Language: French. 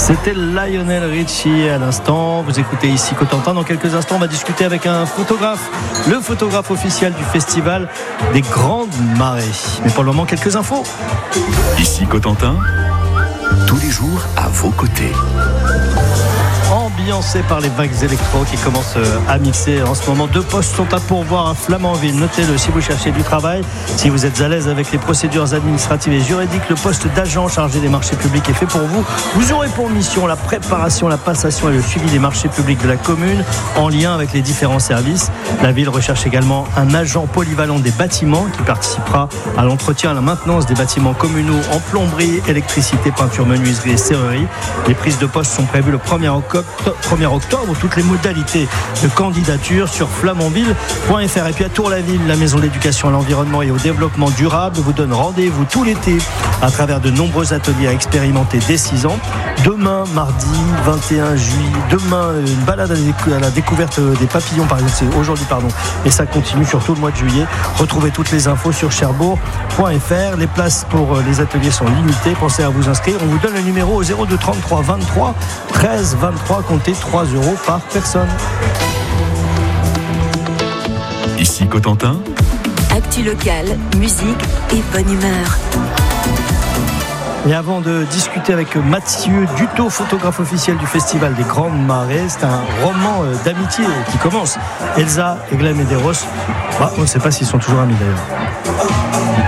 C'était Lionel Richie à l'instant. Vous écoutez ici Cotentin. Dans quelques instants, on va discuter avec un photographe, le photographe officiel du festival des Grandes Marées. Mais pour le moment, quelques infos. Ici Cotentin, tous les jours à vos côtés. Ambiancé par les vagues électro qui commencent à mixer en ce moment. 2 postes sont à pourvoir à Flamanville. Notez-le si vous cherchez du travail. Si vous êtes à l'aise avec les procédures administratives et juridiques, le poste d'agent chargé des marchés publics est fait pour vous. Vous aurez pour mission la préparation, la passation et le suivi des marchés publics de la commune en lien avec les différents services. La ville recherche également un agent polyvalent des bâtiments qui participera à l'entretien et à la maintenance des bâtiments communaux en plomberie, électricité, peinture, menuiserie et serrurerie. Les prises de poste sont prévues le 1er octobre. Toutes les modalités de candidature sur flamanville.fr. Et puis à Tour-la-Ville, la maison de l'éducation à l'environnement et au développement durable vous donne rendez-vous tout l'été à travers de nombreux ateliers à expérimenter dès 6 ans. Demain, mardi 21 juillet, une balade à la découverte des papillons, par exemple, c'est aujourd'hui, et ça continue sur tout le mois de juillet. Retrouvez toutes les infos sur cherbourg.fr. Les places pour les ateliers sont limitées. Pensez à vous inscrire. On vous donne le numéro au 02 33 23 13 23. Comptez 3 € par personne. Ici Cotentin. Actu locale, musique et bonne humeur. Et avant de discuter avec Mathieu Dutot, photographe officiel du Festival des Grandes Marées, c'est un roman d'amitié qui commence. Elsa et Glenn Medeiros, on ne sait pas s'ils sont toujours amis d'ailleurs.